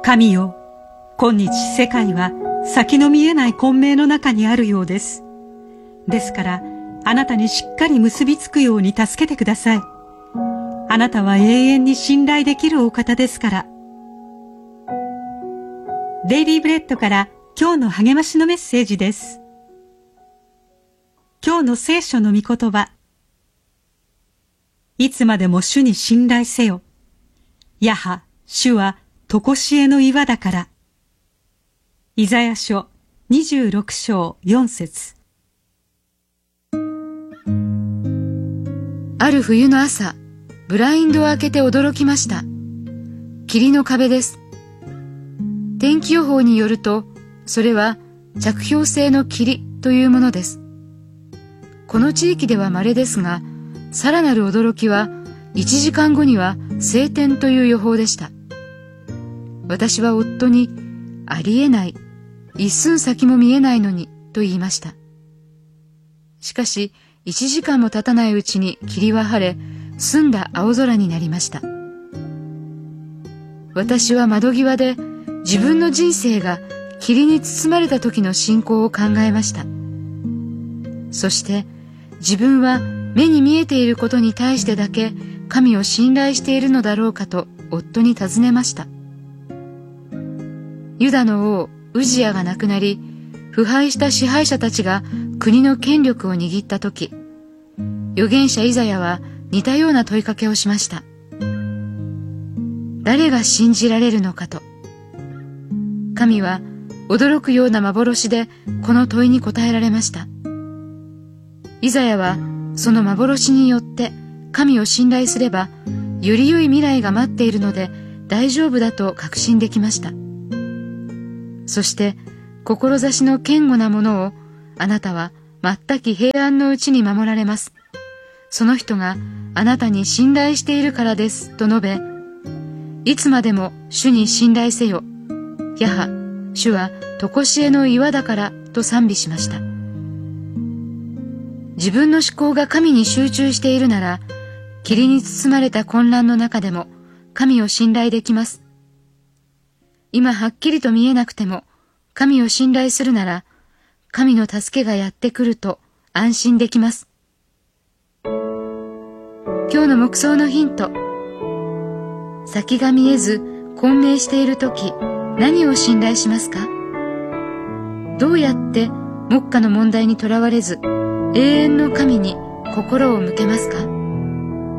神よ、今日世界は先の見えない混迷の中にあるようです。ですから、あなたにしっかり結びつくように助けてください。あなたは永遠に信頼できるお方ですから。デイリーブレッドから今日の励ましのメッセージです。今日の聖書の御言葉。いつまでも主に信頼せよ。やは、主は常しえの岩だから。イザヤ書26章4節。 ある冬の朝、ブラインドを開けて驚きました。霧の壁です。天気予報によると、それは着氷性の霧というものです。この地域では稀ですが、さらなる驚きは、1時間後には晴天という予報でした。私は夫に、ありえない、一寸先も見えないのに、と言いました。しかし、1時間も経たないうちに霧は晴れ、澄んだ青空になりました。私は窓際で自分の人生が霧に包まれた時の信仰を考えました。そして自分は目に見えていることに対してだけ神を信頼しているのだろうかと夫に尋ねました。ユダの王ウジヤが亡くなり、腐敗した支配者たちが国の権力を握った時、預言者イザヤは似たような問いかけをしました。誰が信じられるのかと。神は驚くような幻でこの問いに答えられました。イザヤはその幻によって神を信頼すればより良い未来が待っているので大丈夫だと確信できました。そして志の堅固なものをあなたは全く平安のうちに守られます。その人があなたに信頼しているからですと述べ、いつまでも主に信頼せよ。やは、主は常しえの岩だからと賛美しました。自分の思考が神に集中しているなら、霧に包まれた混乱の中でも神を信頼できます。今はっきりと見えなくても、神を信頼するなら、神の助けがやってくると安心できます。今日の黙想のヒント。先が見えず混迷しているとき、何を信頼しますか？どうやって目下の問題にとらわれず、永遠の神に心を向けますか？